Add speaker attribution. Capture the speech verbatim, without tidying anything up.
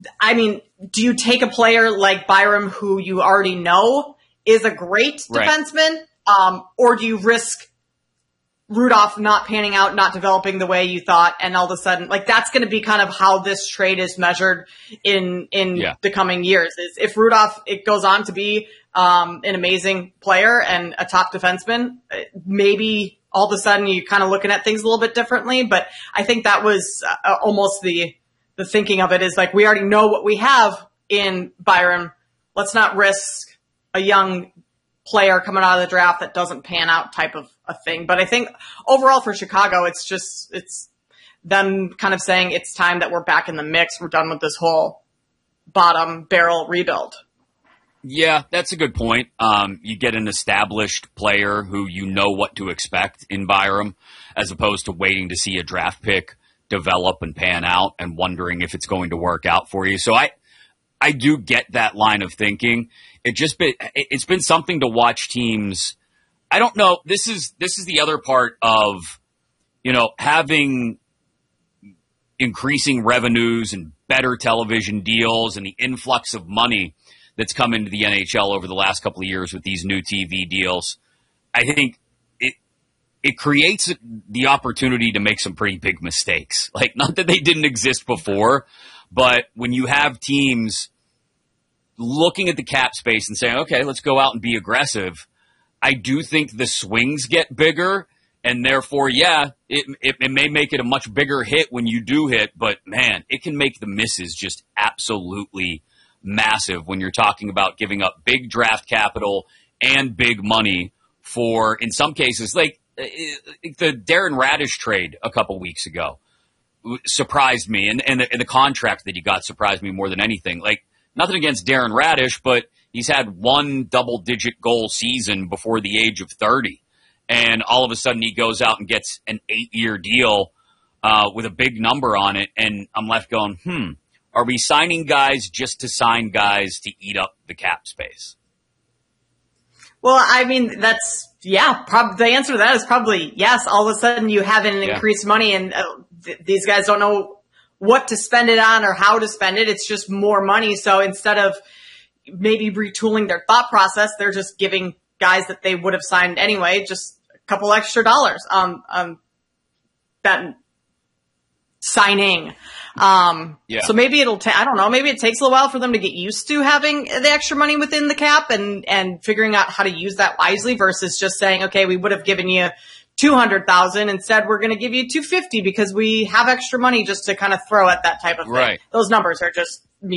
Speaker 1: I mean, do you take a player like Byram who you already know is a great
Speaker 2: right.
Speaker 1: defenseman, um, or do you risk Rudolph not panning out, not developing the way you thought, and all of a sudden, like, that's going to be kind of how this trade is measured in in
Speaker 2: yeah.
Speaker 1: the coming years. Is if Rudolph, it goes on to be um, an amazing player and a top defenseman, maybe all of a sudden you're kind of looking at things a little bit differently. But I think that was uh, almost the the thinking of it is like, we already know what we have in Byram. Let's not risk a young player coming out of the draft that doesn't pan out type of a thing. But I think overall for Chicago, it's just, it's them kind of saying it's time that we're back in the mix. We're done with this whole bottom barrel rebuild.
Speaker 2: Yeah, that's a good point. Um, you get an established player who you know what to expect in Byram, as opposed to waiting to see a draft pick develop and pan out and wondering if it's going to work out for you. So I, I do get that line of thinking. It just been, it's been something to watch teams. I don't know. This is, this is the other part of, you know, having increasing revenues and better television deals and the influx of money that's come into the N H L over the last couple of years with these new T V deals. I think it, it creates the opportunity to make some pretty big mistakes. Like, not that they didn't exist before, but when you have teams looking at the cap space and saying, okay, let's go out and be aggressive, I do think the swings get bigger, and therefore, yeah, it, it, it may make it a much bigger hit when you do hit, but man, it can make the misses just absolutely massive when you're talking about giving up big draft capital and big money for, in some cases, like the Darren Radish trade a couple weeks ago surprised me, and, and, the, and the contract that he got surprised me more than anything. Like, nothing against Darren Radish, but he's had one double-digit goal season before the age of thirty. And all of a sudden he goes out and gets an eight-year deal uh, with a big number on it. And I'm left going, hmm, are we signing guys just to sign guys to eat up the cap space?
Speaker 1: Well, I mean, that's, yeah, prob- the answer to that is probably yes. All of a sudden you have an
Speaker 2: Yeah.
Speaker 1: increased money, and uh, th- these guys don't know what to spend it on or how to spend it. It's just more money. So instead of maybe retooling their thought process, they're just giving guys that they would have signed anyway just a couple extra dollars um, um, that signing. Um,
Speaker 2: yeah.
Speaker 1: So maybe it'll take, I don't know, maybe it takes a little while for them to get used to having the extra money within the cap and, and figuring out how to use that wisely versus just saying, okay, we would have given you two hundred thousand. Instead, we're going to give you two hundred fifty because we have extra money just to kind of throw at that type of thing.
Speaker 2: Right.
Speaker 1: Those numbers are just